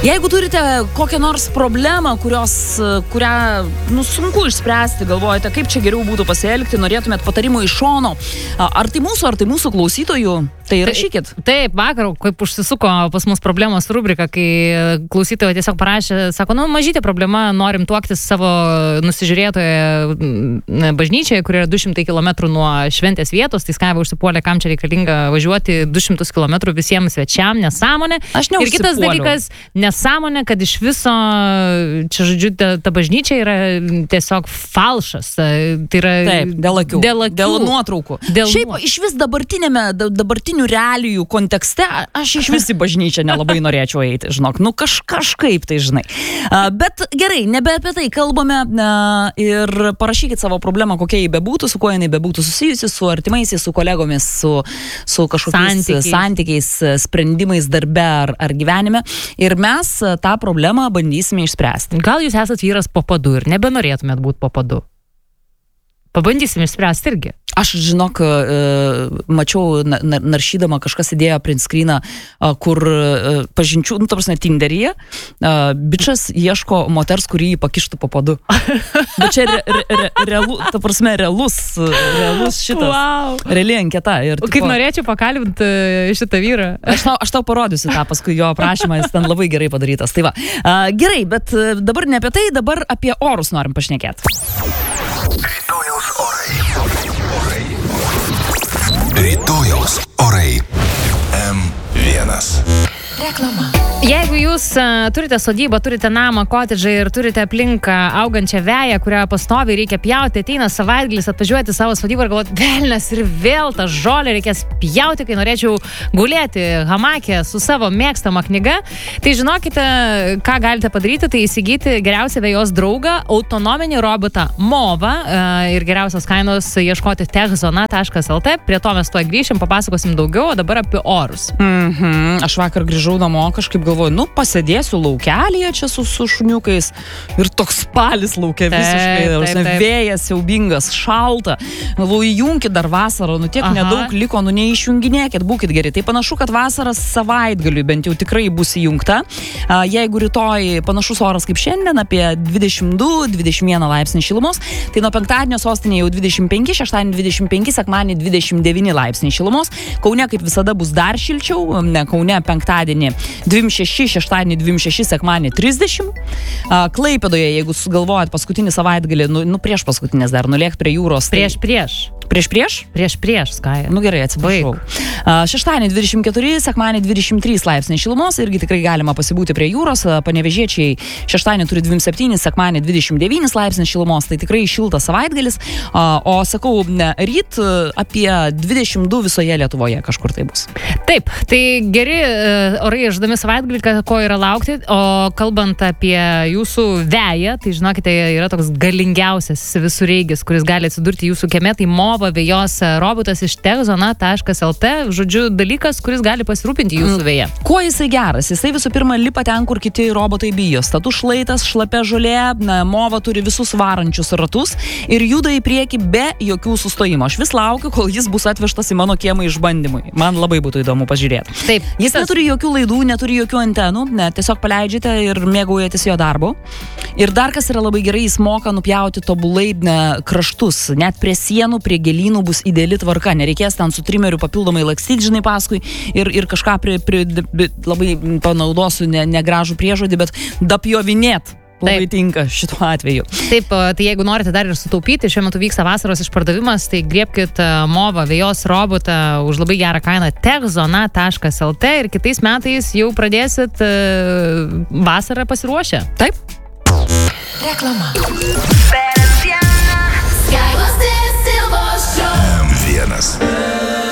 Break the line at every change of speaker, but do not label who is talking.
Jeigu turite kokią nors problemą, kurią sunku išspręsti, galvojate, kaip čia geriau būtų pasielgti, norėtumėt patarimų iš šono, ar tai mūsų klausytojų, tai rašykit.
Taip, vakar, kaip užsisuko pas mus problemos rubrika, kai klausytojo tiesiog parašė, sako, mažytė problema, norim tuoktis savo nusižiūrėtoje bažnyčioje, kur yra 200 km nuo šventės vietos, tai Skaiva užsipuolė, kam čia reikalinga važiuoti 200 km visiems svečiam, nesąmonė. Ir kitas dalykas, nesąmonė, kad iš viso, čia žodžiu, ta bažnyčia yra tiesiog falšas. Tai yra
taip, dėl akių. Dėl nuotraukų. Šiaip iš vis dabartinių realijų kontekste, aš iš vis į bažnyčią nelabai norėčiau eiti, žinok. Kažkaip tai, žinai. Bet gerai, nebe apie tai kalbame ir parašykit savo problemą, kokia jį bebūtų, su kuo jinai bebūtų susijusi, su artimaisiais, su kolegomis, su kažkokiais santykiais, sprendimais darbe ar gyvenime. Ir mes tą problemą bandysime išspręsti.
Gal jūs esat vyras po padu ir nebenorėtumėt būti po padu? Pabandysime išspręsti irgi.
Aš, žinok, mačiau, naršydama kažkas įdėjo print screeną, kur pažinčių, ta prasme, Tinderyje, bičas ieško moters, kurį jį pakištų po padu. Bet čia ta prasme, realus šitas. Wow. Reali anketa.
Kaip norėčiau pakalbinti šitą vyrą.
Aš tau parodysiu tą, paskui jo aprašymą, jis ten labai gerai padarytas. Tai va. Gerai, bet dabar ne apie tai, dabar apie orus norim pašnekėti.
Rytojaus orai. M1.
Reklama.
Jeigu jūs turite sodybą, turite namą, kotedžą ir turite aplinką augančią veją, kurią pastoviai reikia pjauti, ateina savaitgalis, atvažiuoti savo sodybą ir galvoti, velnias ir vėl tą žolę reikės pjauti, kai norėčiau gulėti hamakė su savo mėgstama knyga, tai žinokite, ką galite padaryti, tai įsigyti geriausią vejos draugą, autonominį robotą Mova ir geriausios kainos ieškoti techzona.lt. Prie to mes tuoj grįšim, papasakosim daugiau, o dabar apie orus.
Aš vakar grįžau namo, kažkaip galvoju, pasėdėsiu laukelėje čia su šuniukais ir toks spalis laukia visiškai, vėjas siaubingas, šalta, įjunkit dar vasarą, tiek nedaug liko, neišjunginėkit, būkit geri. Tai panašu, kad vasaras savaitgaliui bent jau tikrai bus įjungta. Jeigu rytoj panašus oras kaip šiandien, apie 22-21 laipsnį šilumos, tai nuo penktadienio sostinėje jau 25, šeštadienį 25, sekmadienį 29 laipsniai šilumos. Kaune kaip visada bus dar šilčiau, Kaune penktadienį 26, šeštadienį 26, sekmadienį 30. Klaipėdoje, jeigu sugalvojat paskutinį savaitgalį, prieš paskutinės dar, nulėk prie jūros.
Prieš, Skaja.
Gerai, atsiprašau. Šeštadienį 24, sekmadienį 23 laipsniai šilumos, irgi tikrai galima pasibūti prie jūros. Panevėžiečiai šeštadienį turi 27, sekmadienį 29 laipsniai šilumos, tai tikrai šiltas savaitgalis. O sakau, ryt apie 22 visoje Lietuvoje kažkur tai bus.
Taip, tai geri orai žadami savaitgalį, ko yra laukti, o kalbant apie jūsų veją, tai žinokite, yra toks galingiausias visureigis, kuris gali atsidurti jūsų kieme, tai Mova vejos robotas iš techzona.lt, žodžiu, dalykas, kuris gali pasirūpinti jūsų veja.
Kuo jisai geras? Jisai visų pirma lipa ten, kur kiti robotai bijo. Status šlaitas, šlapia žolė, Mova turi visus varančius ratus ir juda į priekį be jokių sustojimo. Aš vis laukiu, kol jis bus atvežtas į mano kiemą išbandymui. Man labai būtų įdomu pažiūrėti.
Taip.
Jis neturi jokių laidų, neturi jokių antenų, tiesiog paleidžiate ir mėgaujatės jo darbu. Ir dar kas yra labai gerai, jis moka nupjauti tobulai kraštus. Net prie sienų, prie gėlynų bus ideali tvarka. Nereikės ten su trimeriu papildomai lakstyti, žinai, paskui ir kažką labai panaudosiu negražų priežodį, bet dapjovinėt. Labai tinka šituo atveju.
Taip, tai jeigu norite dar ir sutaupyti, šiuo metu vyksta vasaros išpardavimas, tai griebkit Mova vejos robotą už labai gerą kainą techzona.lt ir kitais metais jau pradėsit vasarą pasiruošę.
Taip.
Reklama. M1.